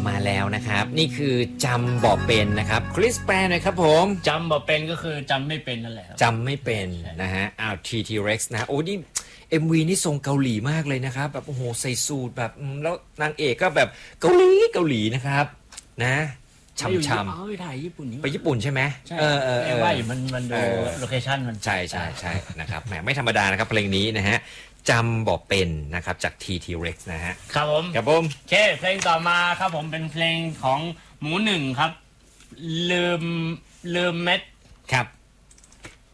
มาแล้วนะครับนี่คือจำบอกเป็นนะครับคริสแปลหน่อยครับผมจำบอกเป็นก็คือจำไม่เป็นนั่นแหละจำไม่เป็นนะฮะTT-Rex นะโอ้นี่ MV นี่ทรงเกาหลีมากเลยนะครับแบบโอ้โหใส่สูทแบบแล้วนางเอกก็แบบเกาหลีนะครับนะช่ำไปถ่ายญี่ปุ่นไปญี่ปุ่นใช่ไหมใช่ว่าอยู่มันดูโลเคชั่นมันใช่นะครับแหมไม่ธรรมดานะครับเพลงนี้นะฮะจำบอกเป็นนะครับจาก TT-Rex นะฮะครับผมเพลงต่อมาครับผมเป็นเพลงของหมูหนึ่งครับลืมเม็ดครับ